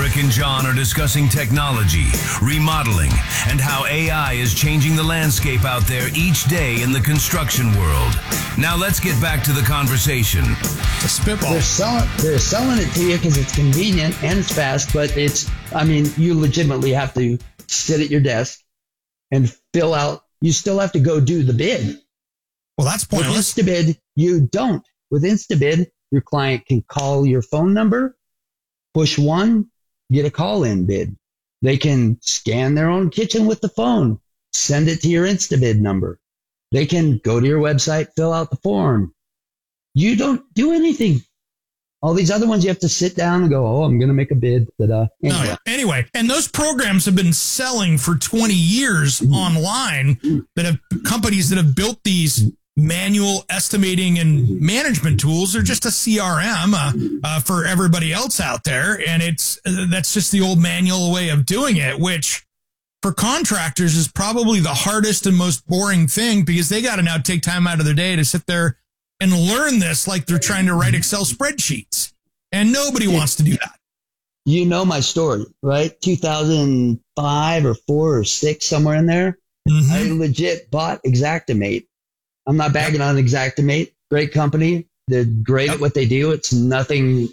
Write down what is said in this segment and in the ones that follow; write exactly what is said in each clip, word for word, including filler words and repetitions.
Rick and John are discussing technology, remodeling, and how A I is changing the landscape out there each day in the construction world. Now let's get back to the conversation. A spitball. They're selling, they're selling it to you because it's convenient and it's fast, but it's, I mean, you legitimately have to sit at your desk and fill out, you still have to go do the bid. Well, that's pointless. With InstaBid, you don't. With InstaBid, your client can call your phone number, push one, get a call-in bid. They can scan their own kitchen with the phone, send it to your InstaBid number. They can go to your website, fill out the form. You don't do anything. All these other ones, you have to sit down and go, oh, I'm going to make a bid. Anyway. No, yeah. Anyway, and those programs have been selling for twenty years mm-hmm. online mm-hmm. that have companies that have built these manual estimating and management tools are just a C R M uh, uh, for everybody else out there. And it's uh, that's just the old manual way of doing it, which for contractors is probably the hardest and most boring thing because they got to now take time out of their day to sit there and learn this like they're trying to write Excel spreadsheets. And nobody wants to do that. You know my story, right? two thousand five or four or six, somewhere in there. Mm-hmm. I legit bought Xactimate. I'm not bagging on Xactimate. Great company. They're great yep. at what they do. It's nothing,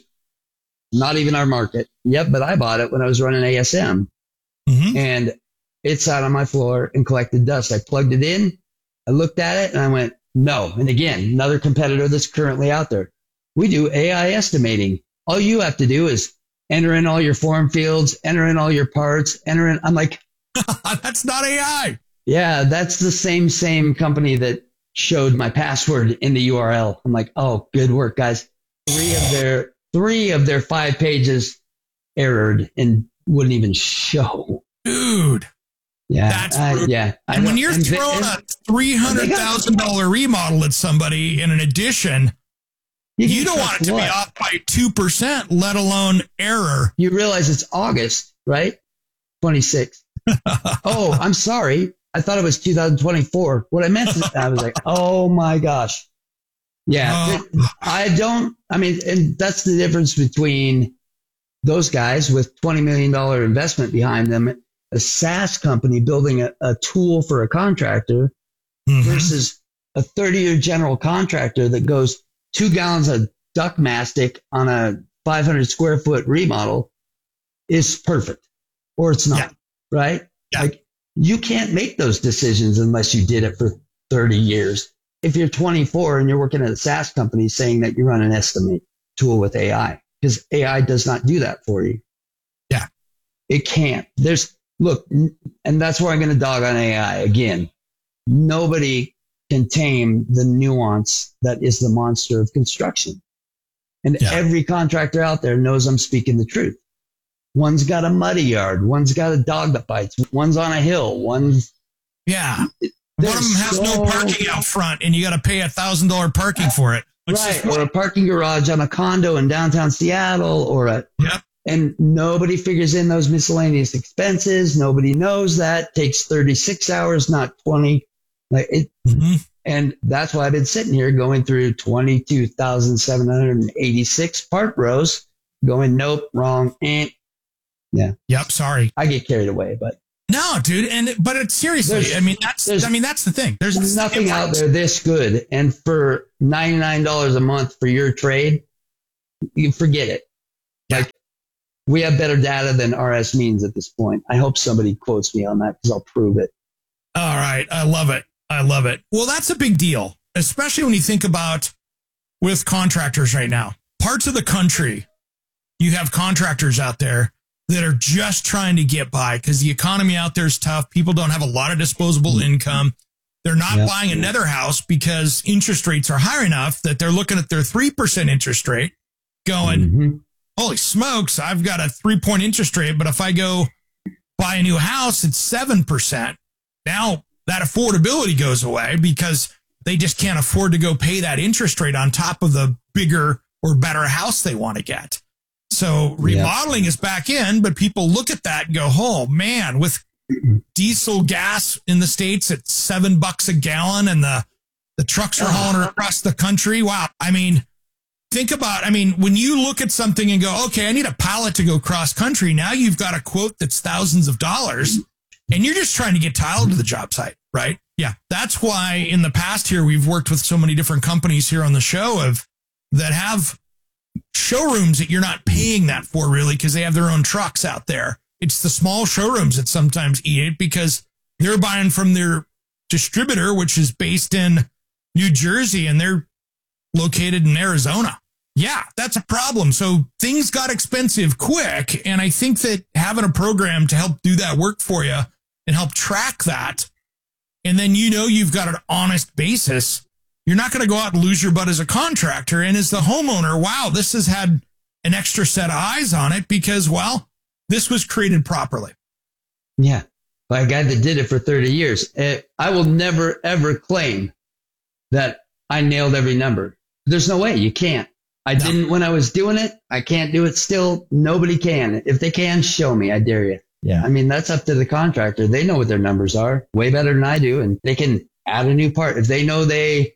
not even our market. Yep, but I bought it when I was running A S M. Mm-hmm. And it sat on my floor and collected dust. I plugged it in. I looked at it and I went, no. And again, another competitor that's currently out there. We do A I estimating. All you have to do is enter in all your form fields, enter in all your parts, enter in. I'm like, that's not A I. Yeah, that's the same, same company that showed my password in the U R L. I'm like, oh, good work, guys. Three of their, three of their five pages errored and wouldn't even show. Dude. Yeah. That's uh, yeah. And when you're and throwing a three hundred thousand dollars remodel at somebody in an addition, you, you don't want it to what? be off by two percent, let alone error. You realize it's August, right? twenty-sixth. Oh, I'm sorry. I thought it was two thousand twenty-four. What I meant is I was like, oh my gosh. Yeah. Uh, it, I don't, I mean, and that's the difference between those guys with twenty million dollars investment behind them, a SaaS company building a, a tool for a contractor mm-hmm. versus a thirty-year general contractor that goes two gallons of duck mastic on a five hundred square foot remodel is perfect, or it's not, yeah. right? Yeah. Like you can't make those decisions unless you did it for thirty years. If you're twenty-four and you're working at a SaaS company saying that you run an estimate tool with A I, because A I does not do that for you. Yeah, it can't. There's Look, and that's where I'm going to dog on A I again. Nobody can tame the nuance that is the monster of construction. And yeah. every contractor out there knows I'm speaking the truth. One's got a muddy yard. One's got a dog that bites. One's on a hill. One's... Yeah. One of them has so... no parking out front, and you got to pay a one thousand dollars parking for it. Right. Or a parking garage on a condo in downtown Seattle, or a... Yep. And nobody figures in those miscellaneous expenses. Nobody knows that. Takes thirty-six hours, not twenty. Like it, mm-hmm. And that's why I've been sitting here going through twenty-two thousand seven hundred eighty-six part rows, going, nope, wrong. Eh. Yeah. Yep. Sorry. I get carried away, but. No, dude. And, but it's seriously, there's, I mean, that's, I mean, that's the thing. There's, there's nothing out there this good. And for ninety-nine dollars a month for your trade, you forget it. Yeah. Like, we have better data than R S means at this point. I hope somebody quotes me on that because I'll prove it. All right. I love it. I love it. Well, that's a big deal, especially when you think about with contractors right now. Parts of the country, you have contractors out there that are just trying to get by because the economy out there is tough. People don't have a lot of disposable income. They're not yep. buying another house because interest rates are high enough that they're looking at their three percent interest rate going, mm-hmm. holy smokes, I've got a three point interest rate, but if I go buy a new house, it's seven percent. Now that affordability goes away because they just can't afford to go pay that interest rate on top of the bigger or better house they want to get. So remodeling yeah. is back in, but people look at that and go, oh man, with diesel gas in the States at seven bucks a gallon and the, the trucks are hauling across the country. Wow. I mean, think about, I mean, when you look at something and go, okay, I need a pallet to go cross country. Now you've got a quote that's thousands of dollars and you're just trying to get tile to the job site, right? Yeah. That's why in the past here, we've worked with so many different companies here on the show of that have showrooms that you're not paying that for really because they have their own trucks out there. It's the small showrooms that sometimes eat it because they're buying from their distributor, which is based in New Jersey, and they're located in Arizona. Yeah, that's a problem. So things got expensive quick. And I think that having a program to help do that work for you and help track that, and then you know you've got an honest basis, you're not going to go out and lose your butt as a contractor. And as the homeowner, wow, this has had an extra set of eyes on it because, well, this was created properly. Yeah. By a guy that did it for thirty years. I will never, ever claim that I nailed every number. There's no way. You can't. I no. didn't when I was doing it. I can't do it still. Nobody can. If they can, show me. I dare you. Yeah. I mean, that's up to the contractor. They know what their numbers are way better than I do. And they can add a new part. If they know they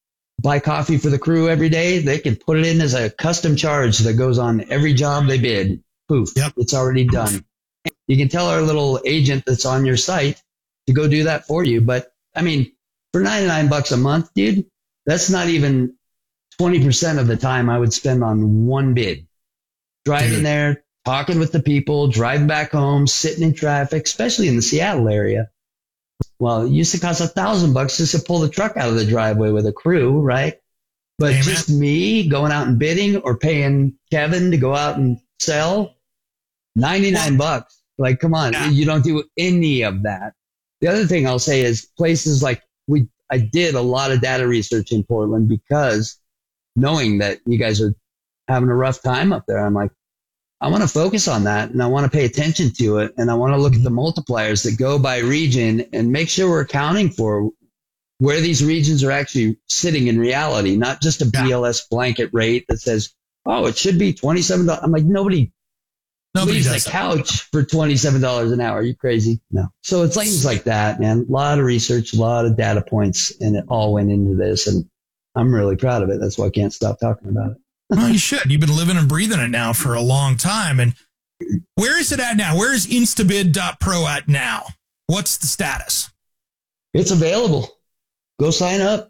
buy coffee for the crew every day, they can put it in as a custom charge that goes on every job they bid. Poof. Yep. It's already done. You can tell our little agent that's on your site to go do that for you. But I mean, for ninety-nine bucks a month, dude, that's not even twenty percent of the time I would spend on one bid. Driving dude. there, talking with the people, driving back home, sitting in traffic, especially in the Seattle area. Well, it used to cost a thousand bucks just to pull the truck out of the driveway with a crew, right? But Amen. Just me going out and bidding or paying Kevin to go out and sell, ninety-nine bucks. Like, come on, yeah. You don't do any of that. The other thing I'll say is places like we, I did a lot of data research in Portland because knowing that you guys are having a rough time up there, I'm like, I want to focus on that and I want to pay attention to it. And I want to look at the multipliers that go by region and make sure we're accounting for where these regions are actually sitting in reality, not just a B L S blanket rate that says, oh, it should be twenty-seven dollars. I'm like, nobody. Nobody leaves the couch for twenty-seven dollars an hour. Are you crazy? No. So it's things like that, man. A lot of research, a lot of data points, and it all went into this. And I'm really proud of it. That's why I can't stop talking about it. Well, you should. You've been living and breathing it now for a long time. And where is it at now? Where is Instabid dot pro at now? What's the status? It's available. Go sign up.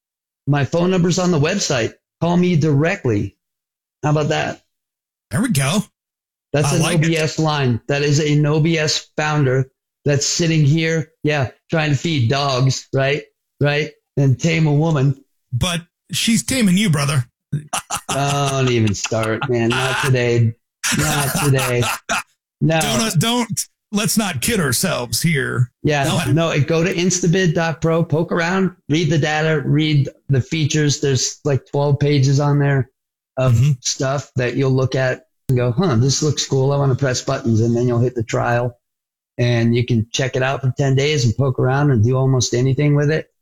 My phone number's on the website. Call me directly. How about that? There we go. That's I an like O B S it. line. That is a no B S founder that's sitting here, yeah, trying to feed dogs, right? Right? And tame a woman. But she's taming you, brother. Don't even start, man. Not today. Not today. No. Don't, don't, let's not kid ourselves here. Yeah, no, no go to Instabid dot pro, poke around, read the data, read the features. There's like twelve pages on there of mm-hmm. stuff that you'll look at and go, huh, this looks cool. I want to press buttons. And then you'll hit the trial and you can check it out for ten days and poke around and do almost anything with it.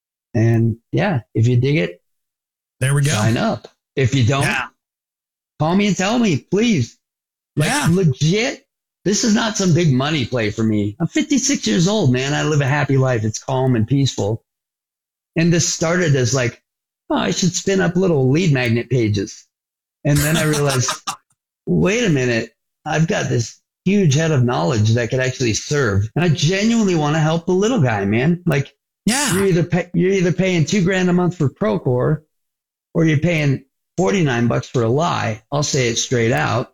And yeah, if you dig it, there we go. Sign up. If you don't, yeah. call me and tell me, please. Like yeah. legit, this is not some big money play for me. I'm fifty-six years old, man. I live a happy life. It's calm and peaceful. And this started as like, oh, I should spin up little lead magnet pages. And then I realized, wait a minute, I've got this huge head of knowledge that could actually serve. And I genuinely want to help the little guy, man. Like, yeah, you're either pay, you're either paying two grand a month for Procore, or you're paying forty-nine bucks for a lie. I'll say it straight out.